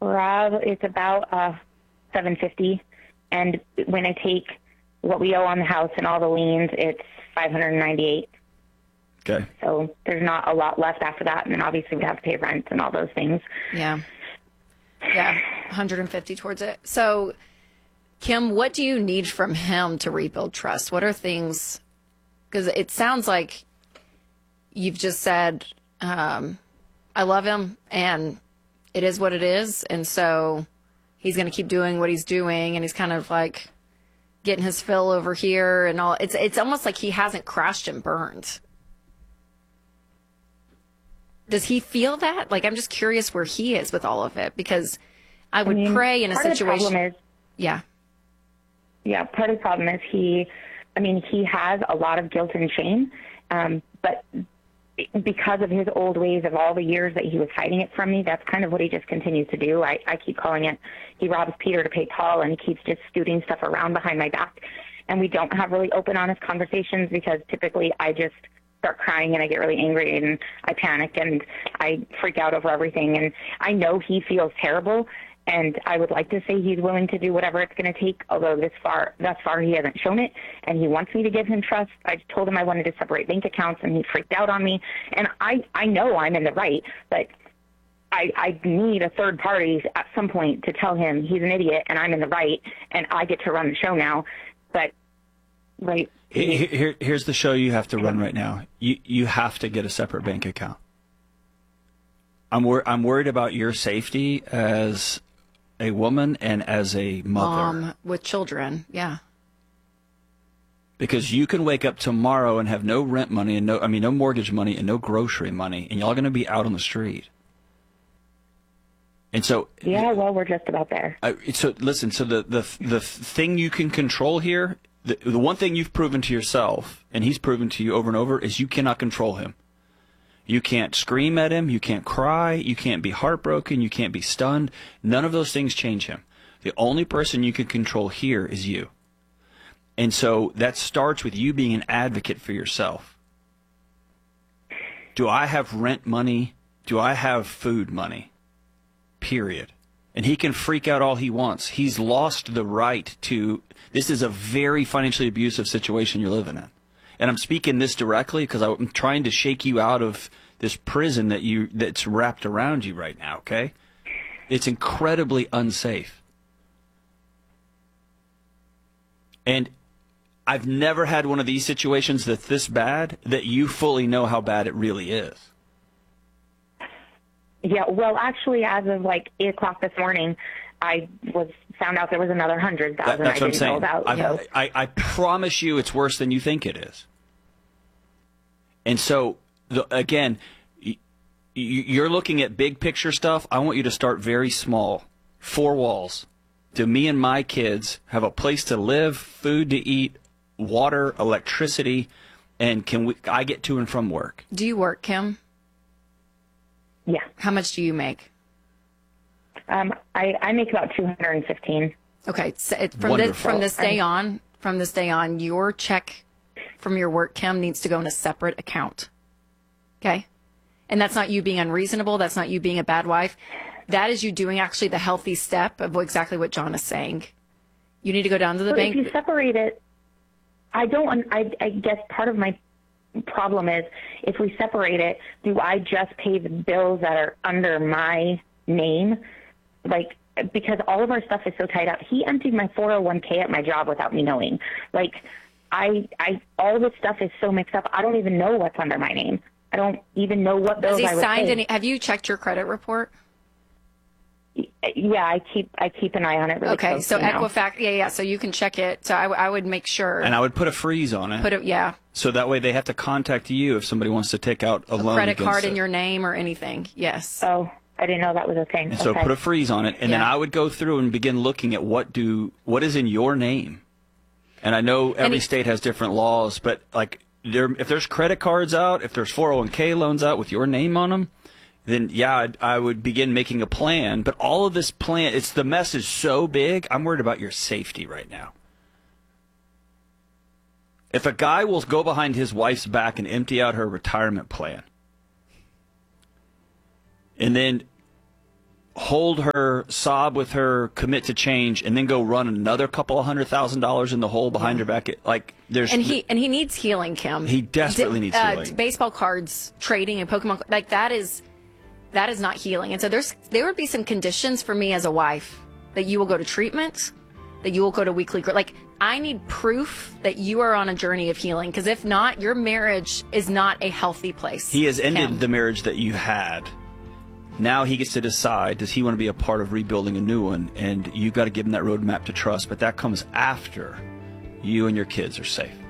Rob, it's about $750, and when I take what we owe on the house and all the liens, it's $598. Okay. So there's not a lot left after that, and then obviously we have to pay rent and all those things. Yeah. Yeah, 150 towards it. So, Kim, what do you need from him to rebuild trust? What are things, because it sounds like you've just said, I love him, and it is what it is, and so he's going to keep doing what he's doing, and he's kind of like getting his fill over here and all. It's almost like he hasn't crashed and burned. Does he feel that? Like, I'm just curious where he is with all of it, because I would pray in a situation. Yeah, part of the problem is he has a lot of guilt and shame, but because of his old ways of all the years that he was hiding it from me, that's kind of what he just continues to do. I keep calling it, he robs Peter to pay Paul, and he keeps just scooting stuff around behind my back. And we don't have really open, honest conversations, because typically I just start crying and I get really angry and I panic and I freak out over everything. And I know he feels terrible, and I would like to say he's willing to do whatever it's going to take, although thus far he hasn't shown it, and he wants me to give him trust. I told him I wanted to separate bank accounts, and he freaked out on me. And I know I'm in the right, but I need a third party at some point to tell him he's an idiot and I'm in the right, and I get to run the show now. But, right. Here's the show you have to run right now. You have to get a separate bank account. I'm worried about your safety as a woman and as a mother. Mom with children, yeah. Because you can wake up tomorrow and have no rent money and no mortgage money and no grocery money, and y'all going to be out on the street. And so, yeah, well, we're just about there. So listen, so the thing you can control here, the one thing you've proven to yourself, and he's proven to you over and over, is you cannot control him. You can't scream at him. You can't cry. You can't be heartbroken. You can't be stunned. None of those things change him. The only person you can control here is you. And so that starts with you being an advocate for yourself. Do I have rent money? Do I have food money? Period. And he can freak out all he wants. He's lost the right to. This is a very financially abusive situation you're living in. And I'm speaking this directly because I'm trying to shake you out of this prison that's wrapped around you right now, okay? It's incredibly unsafe. And I've never had one of these situations that's this bad that you fully know how bad it really is. Yeah, well, actually, as of like 8 o'clock this morning, I found out there was another 100,000 That's what I'm saying. Know about. I promise you it's worse than you think it is. And so, again, you're looking at big picture stuff. I want you to start very small. 4 walls. Do me and my kids have a place to live, food to eat, water, electricity, and I get to and from work? Do you work, Kim? Yeah. How much do you make? I make about $215. Okay, so from this day on, your check from your work, Kim, needs to go in a separate account. Okay? And that's not you being unreasonable. That's not you being a bad wife. That is you doing actually the healthy step of exactly what John is saying. You need to go down to the bank. If you separate it, I guess part of my problem is if we separate it, do I just pay the bills that are under my name? Like, because all of our stuff is so tied up. He emptied my 401k at my job without me knowing. Like, all this stuff is so mixed up. I don't even know what's under my name. I don't even know what bills I would pay. Have you checked your credit report? Yeah, I keep an eye on it really Okay, closely so now. Equifax, yeah, so you can check it. So I would make sure. And I would put a freeze on it. Yeah. So that way they have to contact you if somebody wants to take out a loan. Credit card in your name or anything, yes. Oh, I didn't know that was a thing. And so put a freeze on it, and then I would go through and begin looking at what is in your name. And I know every state has different laws, but like if there's credit cards out, if there's 401k loans out with your name on them, then yeah, I would begin making a plan. But all of this plan, the mess is so big, I'm worried about your safety right now. If a guy will go behind his wife's back and empty out her retirement plan, and then hold her, sob with her, commit to change, and then go run another couple of $100,000 in the hole behind her back. Like there's and he needs healing, Kim. He desperately needs healing. Baseball cards, trading, and Pokemon, like that is not healing. And so there would be some conditions for me as a wife that you will go to treatment, that you will go to weekly. Like I need proof that you are on a journey of healing, because if not, your marriage is not a healthy place. He has ended the marriage that you had. Now he gets to decide, does he want to be a part of rebuilding a new one? And you've got to give him that roadmap to trust, but that comes after you and your kids are safe.